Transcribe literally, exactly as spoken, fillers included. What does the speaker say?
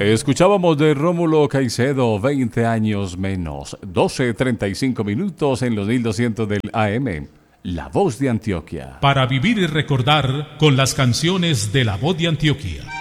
Escuchábamos de Rómulo Caicedo, veinte años menos, doce treinta y cinco minutos en los mil doscientos del A M. La Voz de Antioquia. Para vivir y recordar con las canciones de La Voz de Antioquia.